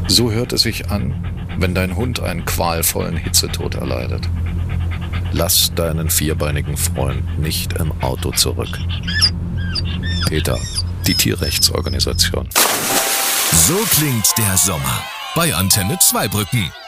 So hört es sich an, wenn dein Hund einen qualvollen Hitzetod erleidet. Lass deinen vierbeinigen Freund nicht im Auto zurück. PETA, die Tierrechtsorganisation. So klingt der Sommer bei Antenne Zweibrücken.